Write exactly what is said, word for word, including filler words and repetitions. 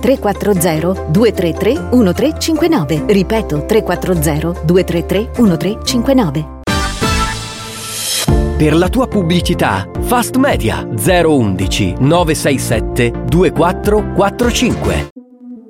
tre quattro zero due tre tre uno tre cinque nove. Ripeto, tre quattro zero due tre tre uno tre cinque nove. Per la tua pubblicità, Fast Media zero uno uno nove sei sette due quattro quattro cinque.